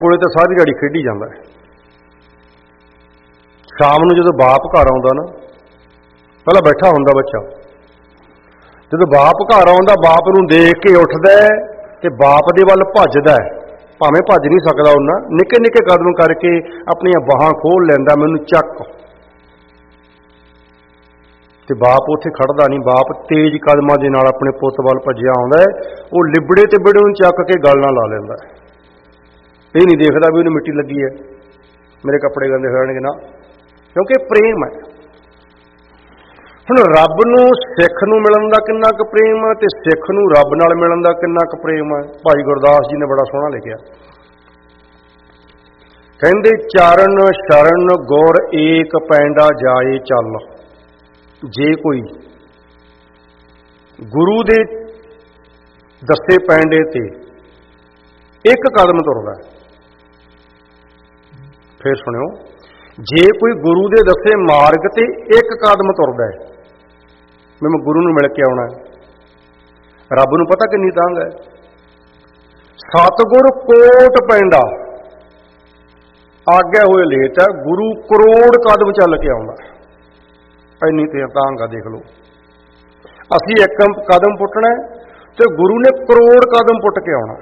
ਕੋਲੇ ਤਾਂ ਸਾਰੀ ਦਿਹਾੜੀ ਖੇਡੀ ਜਾਂਦਾ ਹੈ। ਸ਼ਾਮ ਨੂੰ ਜਦੋਂ ਬਾਪ ਘਰ ਆਉਂਦਾ ਨਾ, ਪਹਿਲਾਂ ਬੈਠਾ ਹੁੰਦਾ ਬੱਚਾ, ਜਦੋਂ ਬਾਪ ਘਰ ਆਉਂਦਾ ਬਾਪ ਨੂੰ ਦੇਖ ਕੇ ਉੱਠਦਾ ਤੇ ਬਾਪ ਦੇ ਵੱਲ ਭੱਜਦਾ, ਭਾਵੇਂ ਭੱਜ ਨਹੀਂ ਸਕਦਾ ਉਹਨਾਂ, ਨਿੱਕੇ ਨਿੱਕੇ ਕਦਮ ਕਰਕੇ ਆਪਣੀਆਂ ਬਾਹਾਂ ਖੋਲ ਲੈਂਦਾ, ਮੈਨੂੰ ਚੱਕ। ਤੇ ਬਾਪ ਉੱਥੇ ਖੜਦਾ ਨਹੀਂ, ਬਾਪ ਤੇਜ਼ ਕਦਮਾਂ ਦੇ ਨਾਲ ਆਪਣੇ ਪੁੱਤ ਵੱਲ ਭੱਜਿਆ ਆਉਂਦਾ, ਉਹ ਲਿਬੜੇ ਤੇ ਬੜੇ ਨੂੰ ਚੱਕ ਕੇ ਗਲ ਨਾਲ ਲਾ ਲੈਂਦਾ। ਇਹ ਨਹੀਂ ਦੇਖਦਾ ਵੀ ਉਹਨੂੰ ਮਿੱਟੀ ਲੱਗੀ ਹੈ, ਮੇਰੇ ਕੱਪੜੇ ਗੰਦੇ ਹੋ ਜਾਣਗੇ, ਨਾ, ਕਿਉਂਕਿ ਪ੍ਰੇਮ ਹੈ। ਹੁਣ ਰੱਬ ਨੂੰ ਸਿੱਖ ਨੂੰ ਮਿਲਣ ਦਾ ਕਿੰਨਾ ਕੁ ਪ੍ਰੇਮ ਹੈ ਤੇ ਸਿੱਖ ਨੂੰ ਰੱਬ ਨਾਲ ਮਿਲਣ ਦਾ ਕਿੰਨਾ ਕੁ ਪ੍ਰੇਮ ਹੈ। ਭਾਈ ਗੁਰਦਾਸ ਜੀ ਨੇ ਬੜਾ ਸੋਹਣਾ ਲਿਖਿਆ, ਕਹਿੰਦੇ ਚਰਨ ਸ਼ਰਨ ਗੁਰ ਏਕ ਪੈਂਡਾ ਜਾਏ ਚੱਲ। ਜੇ ਕੋਈ ਗੁਰੂ ਦੇ ਦੱਸੇ ਪੈਂਡੇ ਤੇ ਇੱਕ ਕਦਮ ਤੁਰਦਾ, ਫਿਰ ਸੁਣਿਓ, ਜੇ ਕੋਈ ਗੁਰੂ ਦੇ ਦੱਸੇ ਮਾਰਗ ਤੇ ਇੱਕ ਕਦਮ ਤੁਰਦਾ ਹੈ, ਮੈਂ ਗੁਰੂ ਨੂੰ ਮਿਲ ਕੇ ਆਉਣਾ, ਰੱਬ ਨੂੰ ਪਤਾ ਕਿੰਨੀ ਤਾਂਘ ਹੈ। ਸਤਿਗੁਰ ਕੋਟ ਪੈਂਡਾ ਆਗਿਆ ਹੋਏ ਲੇਟ ਹੈ, ਗੁਰੂ ਕਰੋੜ ਕਦਮ ਚੱਲ ਕੇ ਆਉਂਦਾ, ਇੰਨੀ ਤੇ ਤਾਂਘ ਆ। ਦੇਖ ਲਓ, ਅਸੀਂ ਇੱਕ ਕਦਮ ਪੁੱਟਣਾ ਤੇ ਗੁਰੂ ਨੇ ਕਰੋੜ ਕਦਮ ਪੁੱਟ ਕੇ ਆਉਣਾ।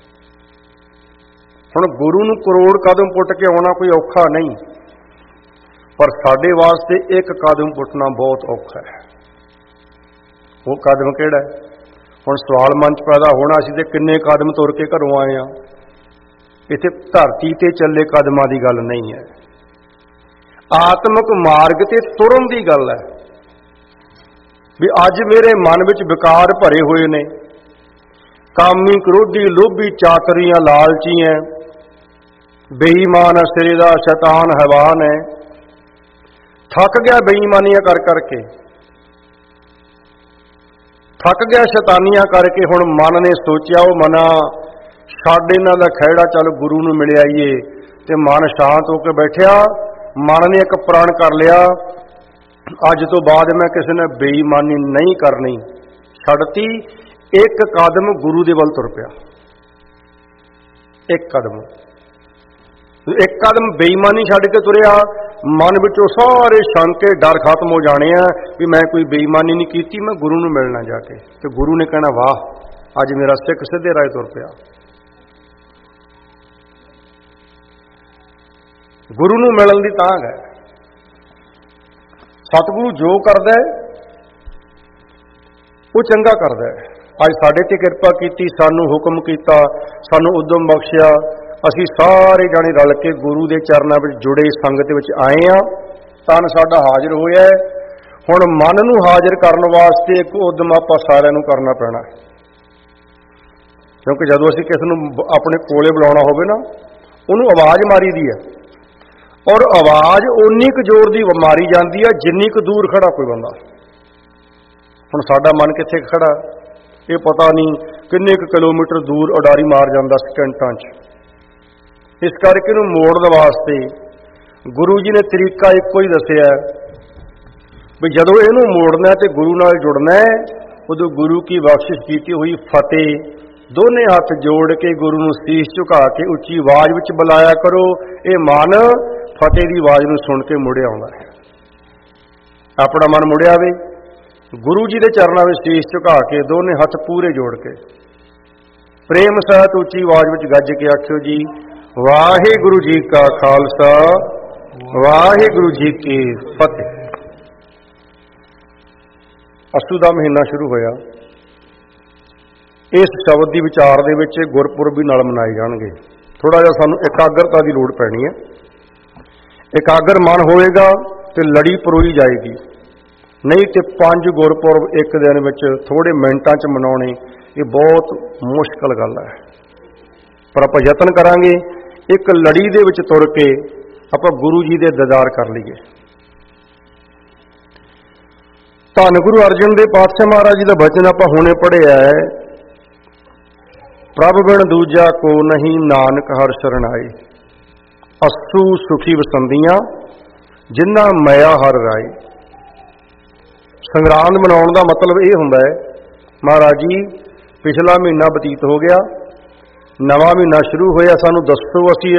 ਹੁਣ ਗੁਰੂ ਨੂੰ ਕਰੋੜ ਕਦਮ ਪੁੱਟ ਕੇ ਆਉਣਾ ਕੋਈ ਔਖਾ ਨਹੀਂ, ਪਰ ਸਾਡੇ ਵਾਸਤੇ ਇੱਕ ਕਦਮ ਪੁੱਟਣਾ ਬਹੁਤ ਔਖਾ ਹੈ। ਉਹ ਕਦਮ ਕਿਹੜਾ ਹੈ? ਹੁਣ ਸਵਾਲ ਮਨ 'ਚ ਪੈਦਾ ਹੋਣਾ, ਅਸੀਂ ਤੇ ਕਿੰਨੇ ਕਦਮ ਤੁਰ ਕੇ ਘਰੋਂ ਆਏ ਹਾਂ। ਇੱਥੇ ਧਰਤੀ ਤੇ ਚੱਲੇ ਕਦਮਾਂ ਦੀ ਗੱਲ ਨਹੀਂ ਹੈ, ਆਤਮਿਕ ਮਾਰਗ ਤੇ ਤੁਰਨ ਦੀ ਗੱਲ ਹੈ। ਵੀ ਅੱਜ ਮੇਰੇ ਮਨ ਵਿੱਚ ਵਿਕਾਰ ਭਰੇ ਹੋਏ ਨੇ, ਕਾਮੀ ਕ੍ਰੋਧੀ ਲੋਭੀ ਚਾਤਰੀਆਂ ਲਾਲਚੀ ਹੈ, ਬੇਈਮਾਨ ਸਿਰੇ ਦਾ ਸ਼ੈਤਾਨ ਹੈਵਾਨ ਹੈ। ਥੱਕ ਗਿਆ ਬੇਈਮਾਨੀਆਂ ਕਰ ਕਰਕੇ, ਥੱਕ ਗਿਆ ਸ਼ੈਤਾਨੀਆਂ ਕਰਕੇ। ਹੁਣ ਮਨ ਨੇ ਸੋਚਿਆ, ਉਹ ਮਨਾ ਛੱਡ ਇਹਨਾਂ ਦਾ ਖਹਿੜਾ, ਚੱਲ ਗੁਰੂ ਨੂੰ ਮਿਲ ਆਈਏ। ਤੇ ਮਨ ਸ਼ਾਂਤ ਹੋ ਕੇ ਬੈਠਿਆ, ਮਨ ਨੇ ਇੱਕ ਪ੍ਰਣ ਕਰ ਲਿਆ, ਅੱਜ ਤੋਂ ਬਾਅਦ ਮੈਂ ਕਿਸੇ ਨਾਲ ਬੇਈਮਾਨੀ ਨਹੀਂ ਕਰਨੀ, ਛੱਡਤੀ। ਇੱਕ ਕਦਮ ਗੁਰੂ ਦੇ ਵੱਲ ਤੁਰ ਪਿਆ, ਇੱਕ ਕਦਮ ਬੇਈਮਾਨੀ ਛੱਡ ਕੇ ਤੁਰਿਆ। ਮਨ ਵਿੱਚੋਂ ਸਾਰੇ ਸ਼ੰਕੇ ਡਰ ਖਤਮ ਹੋ ਜਾਣੇ ਆ ਵੀ ਮੈਂ ਕੋਈ ਬੇਈਮਾਨੀ ਨਹੀਂ ਕੀਤੀ, ਮੈਂ ਗੁਰੂ ਨੂੰ ਮਿਲਣਾ ਜਾ ਕੇ। ਤੇ ਗੁਰੂ ਨੇ ਕਹਿਣਾ, ਵਾਹ, ਅੱਜ ਮੇਰਾ ਸਿੱਖ ਸਿੱਧੇ ਰਾਹ ਤੁਰ ਪਿਆ। ਗੁਰੂ ਨੂੰ ਮਿਲਣ ਦੀ ਤਾਂਘ ਹੈ। ਸਤਿਗੁਰੂ ਜੋ ਕਰਦਾ ਉਹ ਚੰਗਾ ਕਰਦਾ। ਅੱਜ ਸਾਡੇ ਤੇ ਕਿਰਪਾ ਕੀਤੀ, ਸਾਨੂੰ ਹੁਕਮ ਕੀਤਾ, ਸਾਨੂੰ ਉਦਮ ਬਖਸ਼ਿਆ, ਅਸੀਂ ਸਾਰੇ ਜਾਣੇ ਰਲ ਕੇ ਗੁਰੂ ਦੇ ਚਰਨਾਂ ਵਿੱਚ ਜੁੜੇ ਸੰਗਤ ਵਿੱਚ ਆਏ ਹਾਂ। ਤਨ ਸਾਡਾ ਹਾਜ਼ਰ ਹੋਇਆ। ਹੁਣ ਮਨ ਨੂੰ ਹਾਜ਼ਰ ਕਰਨ ਵਾਸਤੇ ਇੱਕ ਉਦਮ ਆਪਾਂ ਸਾਰਿਆਂ ਨੂੰ ਕਰਨਾ ਪੈਣਾ, ਕਿਉਂਕਿ ਜਦੋਂ ਅਸੀਂ ਕਿਸੇ ਨੂੰ ਆਪਣੇ ਕੋਲੇ ਬੁਲਾਉਣਾ ਹੋਵੇ ਨਾ, ਉਹਨੂੰ ਆਵਾਜ਼ ਮਾਰੀ ਦੀ ਹੈ, ਔਰ ਆਵਾਜ਼ ਓਨੀ ਕੁ ਜ਼ੋਰ ਦੀ ਮਾਰੀ ਜਾਂਦੀ ਹੈ ਜਿੰਨੀ ਕੁ ਦੂਰ ਖੜਾ ਕੋਈ ਬੰਦਾ। ਹੁਣ ਸਾਡਾ ਮਨ ਕਿੱਥੇ ਖੜਾ ਇਹ ਪਤਾ ਨਹੀਂ, ਕਿੰਨੇ ਕੁ ਕਿਲੋਮੀਟਰ ਦੂਰ ਉਡਾਰੀ ਮਾਰ ਜਾਂਦਾ ਸਕਿੰਟਾਂ 'ਚ। ਇਸ ਕਰਕੇ ਇਹਨੂੰ ਮੋੜਨ ਵਾਸਤੇ ਗੁਰੂ ਜੀ ਨੇ ਤਰੀਕਾ ਇੱਕੋ ਹੀ ਦੱਸਿਆ ਵੀ ਜਦੋਂ ਇਹਨੂੰ ਮੋੜਨਾ ਤੇ ਗੁਰੂ ਨਾਲ ਜੁੜਨਾ, ਉਦੋਂ ਗੁਰੂ ਕੀ ਬਖਸ਼ਿਸ਼ ਕੀਤੀ ਹੋਈ ਫਤਿਹ ਦੋਨੇ ਹੱਥ ਜੋੜ ਕੇ ਗੁਰੂ ਨੂੰ ਸੀਸ ਝੁਕਾ ਕੇ ਉੱਚੀ ਆਵਾਜ਼ ਵਿੱਚ ਬੁਲਾਇਆ ਕਰੋ। ਇਹ ਮਨ ਫਤਿਹ ਦੀ ਆਵਾਜ਼ ਨੂੰ ਸੁਣ ਕੇ ਮੁੜਿਆ ਆਉਂਦਾ ਹੈ। ਆਪਣਾ ਮਨ ਮੁੜਿਆ ਵੇ, ਗੁਰੂ ਜੀ ਦੇ ਚਰਨਾਂ ਵਿੱਚ ਸੀਸ ਝੁਕਾ ਕੇ ਦੋਨੇ ਹੱਥ ਪੂਰੇ ਜੋੜ ਕੇ ਪ੍ਰੇਮ ਸਹਿਤ ਉੱਚੀ ਆਵਾਜ਼ ਵਿੱਚ ਗੱਜ ਕੇ ਆਖਿਓ ਜੀ, ਵਾਹਿਗੁਰੂ ਜੀ ਕਾ ਖਾਲਸਾ, ਵਾਹਿਗੁਰੂ ਜੀ ਕੀ ਫਤਿਹ। ਅੱਸੂ ਦਾ ਮਹੀਨਾ ਸ਼ੁਰੂ ਹੋਇਆ। ਇਸ ਸ਼ਬਦ ਦੀ ਵਿਚਾਰ ਦੇ ਵਿੱਚ ਗੁਰਪੁਰਬ ਵੀ ਨਾਲ ਮਨਾਏ ਜਾਣਗੇ। ਥੋੜਾ ਜਿਹਾ ਸਾਨੂੰ ਇਕਾਗਰਤਾ ਦੀ ਲੋੜ ਪੈਣੀ ਹੈ। ਇਕਾਗਰ ਮਨ ਹੋਏਗਾ ਤੇ ਲੜੀ ਪਰੋਈ ਜਾਏਗੀ, ਨਹੀਂ ਤੇ 5 ਗੁਰਪੁਰਬ ਇੱਕ ਦਿਨ ਵਿੱਚ ਥੋੜੇ ਮਿੰਟਾਂ 'ਚ ਮਨਾਉਣੇ ਇਹ ਬਹੁਤ ਮੁਸ਼ਕਲ ਗੱਲ ਹੈ। ਪਰ ਆਪਾਂ ਯਤਨ ਕਰਾਂਗੇ ਇੱਕ ਲੜੀ ਦੇ ਵਿੱਚ ਤੁਰ ਕੇ ਆਪਾਂ ਗੁਰੂ ਜੀ ਦੇ ਦੀਦਾਰ ਕਰ ਲਈਏ। ਧੰਨ ਗੁਰੂ ਅਰਜਨ ਦੇਵ ਪਾਤਸ਼ਾਹ ਮਹਾਰਾਜ ਜੀ ਦਾ ਬਚਨ ਆਪਾਂ ਹੁਣੇ ਪੜ੍ਹਿਆ ਹੈ, ਪ੍ਰਭ ਬਿਨ ਦੂਜਾ ਕੋ ਨਹੀਂ ਨਾਨਕ ਹਰਿ ਸ਼ਰਨ ਆਏ, ਅਸੂ ਸੁਖੀ ਵਸੰਦੀਆਂ ਜਿਨ੍ਹਾਂ ਮਾਇਆ ਹਰਿ ਰਾਏ। ਸੰਗਰਾਂਦ ਮਨਾਉਣ ਦਾ ਮਤਲਬ ਇਹ ਹੁੰਦਾ ਹੈ, ਮਹਾਰਾਜ ਜੀ ਪਿਛਲਾ ਮਹੀਨਾ ਬਤੀਤ ਹੋ ਗਿਆ, ਨਵਾਂ ਮਹੀਨਾ ਸ਼ੁਰੂ ਹੋਇਆ, ਸਾਨੂੰ ਦੱਸੋ ਅਸੀਂ